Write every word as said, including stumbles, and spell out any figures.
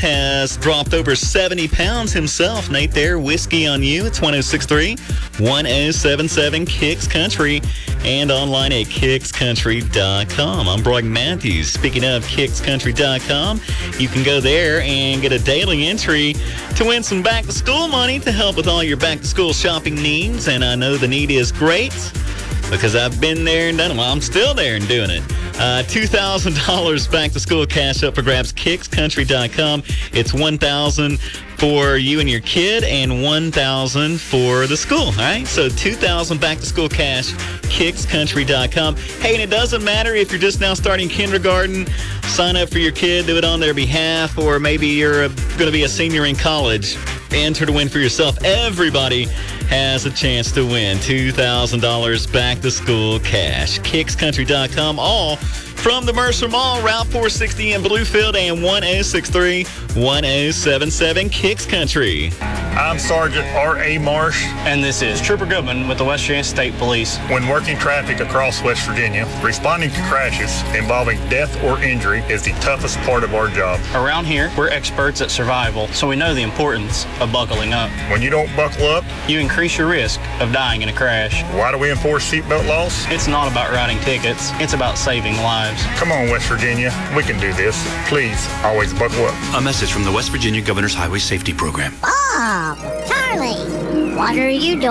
has dropped over seventy pounds himself. Nate there, Whiskey on You. It's one oh six three, one oh seven seven Kicks Country and online at kicks country dot com. I'm Brock Matthews. Speaking of kicks country dot com, you can go there and get a daily entry to win some back-to-school money to help with all your back-to-school shopping needs. And I know the need is great because I've been there and done it. Well, I'm still there and doing it. Uh, two thousand dollars back-to-school cash up for grabs, kicks country dot com. It's one thousand dollars for you and your kid and one thousand dollars for the school, all right? So two thousand dollars back-to-school cash, kicks country dot com. Hey, and it doesn't matter if you're just now starting kindergarten, sign up for your kid, do it on their behalf, or maybe you're going to be a senior in college. Enter to win for yourself. Everybody has a chance to win two thousand dollars back-to-school cash. kicks country dot com, all from the Mercer Mall, Route four sixty in Bluefield, and one oh six three, one oh seven seven Kicks Country. I'm Sergeant R A Marsh. And this is Trooper Goodman with the West Virginia State Police. When working traffic across West Virginia, responding to crashes involving death or injury is the toughest part of our job. Around here, we're experts at survival, so we know the importance of buckling up. When you don't buckle up, you increase your risk of dying in a crash. Why do we enforce seatbelt laws? It's not about writing tickets. It's about saving lives. Come on, West Virginia. We can do this. Please, always buckle up. A message from the West Virginia Governor's Highway Safety Program. Bob! Charlie! What are you doing?